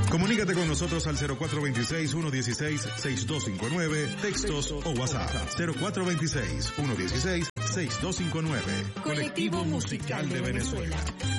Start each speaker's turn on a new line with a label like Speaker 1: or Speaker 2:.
Speaker 1: Comunícate con nosotros al 0426-116-6259, textos o WhatsApp. 0426-116-6259.
Speaker 2: Colectivo Musical de Venezuela.